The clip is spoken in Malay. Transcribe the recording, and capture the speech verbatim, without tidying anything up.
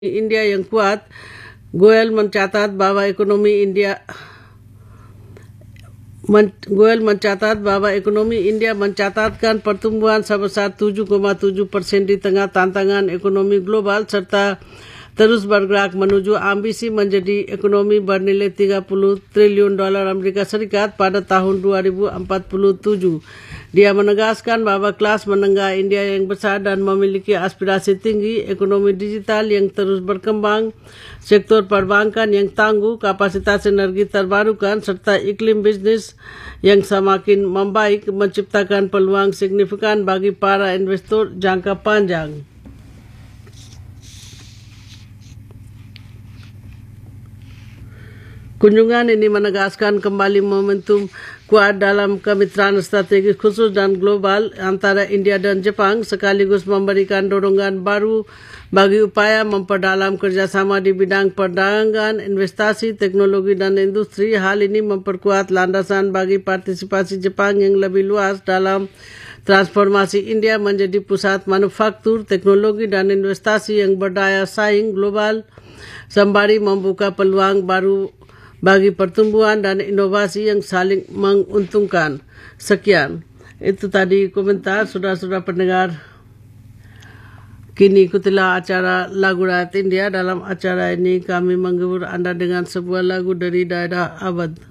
India yang kuat, Goel mencatat bahwa ekonomi India men, Goel mencatat bahwa ekonomi India mencatatkan pertumbuhan sebesar tujuh koma tujuh persen di tengah tantangan ekonomi global serta terus bergerak menuju ambisi menjadi ekonomi bernilai tiga puluh triliun dolar Amerika Serikat pada tahun dua ribu empat puluh tujuh. Dia menegaskan bahwa kelas menengah India yang besar dan memiliki aspirasi tinggi, ekonomi digital yang terus berkembang, sektor perbankan yang tangguh, kapasitas energi terbarukan, serta iklim bisnis yang semakin membaik menciptakan peluang signifikan bagi para investor jangka panjang. Kunjungan ini menegaskan kembali momentum kuat dalam kemitraan strategis khusus dan global antara India dan Jepang, sekaligus memberikan dorongan baru bagi upaya memperdalam kerjasama di bidang perdagangan, investasi, teknologi dan industri. Hal ini memperkuat landasan bagi partisipasi Jepang yang lebih luas dalam transformasi India menjadi pusat manufaktur, teknologi dan investasi yang berdaya saing global, sembari membuka peluang baru bagi pertumbuhan dan inovasi yang saling menguntungkan. Sekian, itu tadi komentar saudara-saudara pendengar. Kini ikutilah acara Lagu Rakyat India. Dalam acara ini kami menghibur anda dengan sebuah lagu dari daerah Awadh.